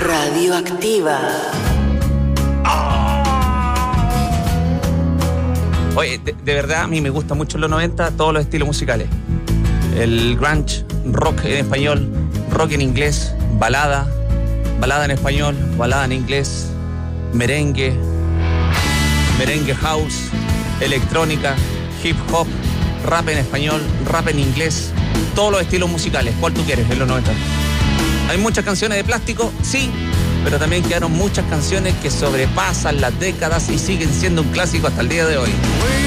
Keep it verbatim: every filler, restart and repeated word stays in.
Radioactiva. Oye, de, de verdad a mí me gusta mucho en los noventa todos los estilos musicales. El grunge, rock en español, rock en inglés, balada, balada en español, balada en inglés, merengue, merengue house, electrónica, hip hop, rap en español, rap en inglés, todos los estilos musicales. ¿Cuál tú quieres en los noventa? Hay muchas canciones de plástico, sí, pero también quedaron muchas canciones que sobrepasan las décadas y siguen siendo un clásico hasta el día de hoy.